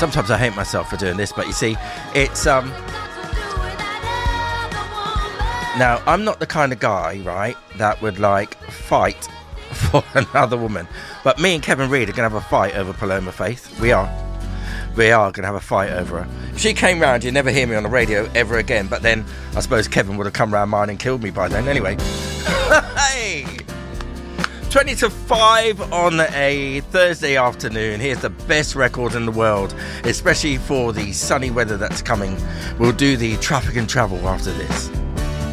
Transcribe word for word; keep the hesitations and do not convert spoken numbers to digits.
Sometimes I hate myself for doing this, but you see, it's um. Now, I'm not the kind of guy, right, that would like fight for another woman. But me and Kevin Reid are going to have a fight over Paloma Faith. We are. We are going to have a fight over her. If she came round, you'd never hear me on the radio ever again. But then I suppose Kevin would have come round mine and killed me by then. Anyway. Hey! twenty to five on a Thursday afternoon. Here's the best record in the world, especially for the sunny weather that's coming. We'll do the traffic and travel after this.